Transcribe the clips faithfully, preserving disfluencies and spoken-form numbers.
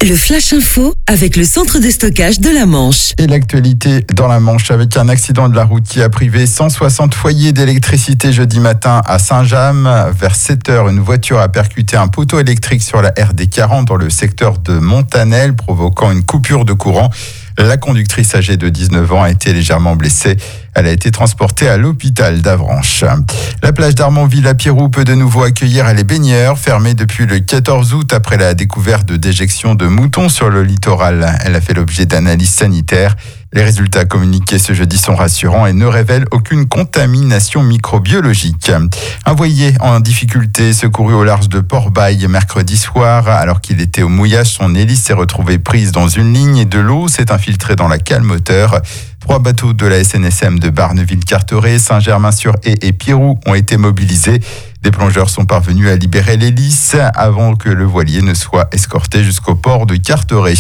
Le Flash Info avec le centre de stockage de la Manche. Et l'actualité dans la Manche avec un accident de la route qui a privé cent soixante foyers d'électricité jeudi matin à Saint-James. Vers sept heures, une voiture a percuté un poteau électrique sur la R D quarante dans le secteur de Montanel, provoquant une coupure de courant. La conductrice âgée de dix-neuf ans a été légèrement blessée. Elle a été transportée à l'hôpital d'Avranches. La plage d'Armonville à Pirou peut de nouveau accueillir les baigneurs, fermée depuis le quatorze août après la découverte de déjections de moutons sur le littoral. Elle a fait l'objet d'analyses sanitaires. Les résultats communiqués ce jeudi sont rassurants et ne révèlent aucune contamination microbiologique. Un voilier en difficulté secouru au large de Port-Bail mercredi soir. Alors qu'il était au mouillage, son hélice s'est retrouvée prise dans une ligne et de l'eau s'est infiltrée dans la cale moteur. Trois bateaux de la S N S M de Barneville-Carteret, Saint-Germain-sur-Haye et Pirou ont été mobilisés. Des plongeurs sont parvenus à libérer l'hélice avant que le voilier ne soit escorté jusqu'au port de Carteret.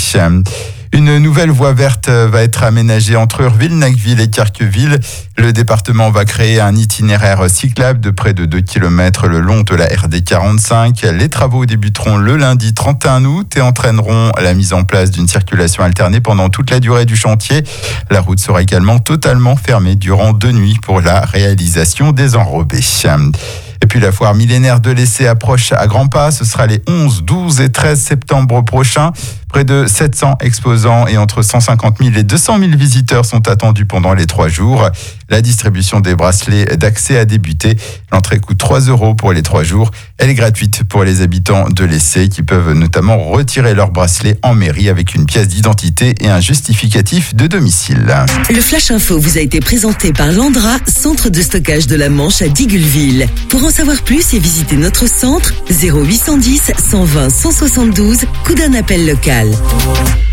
Une nouvelle voie verte va être aménagée entre Urville, Nacqueville et Carqueville. Le département va créer un itinéraire cyclable de près de deux kilomètres le long de la R D quarante-cinq. Les travaux débuteront le lundi trente et un août et entraîneront la mise en place d'une circulation alternée pendant toute la durée du chantier. La route sera également totalement fermée durant deux nuits pour la réalisation des enrobés. Et puis la foire millénaire de l'essai approche à grands pas. Ce sera les onze, douze et treize septembre prochains. Près de sept cents exposants et entre cent cinquante mille et deux cent mille visiteurs sont attendus pendant les trois jours. La distribution des bracelets d'accès a débuté. L'entrée coûte trois euros pour les trois jours. Elle est gratuite pour les habitants de l'essai qui peuvent notamment retirer leur bracelet en mairie avec une pièce d'identité et un justificatif de domicile. Le Flash Info vous a été présenté par Landra, centre de stockage de la Manche à Digulleville. Pour en savoir plus et visiter notre centre, zéro huit cent dix, cent vingt, cent soixante-douze, coup d'un appel local.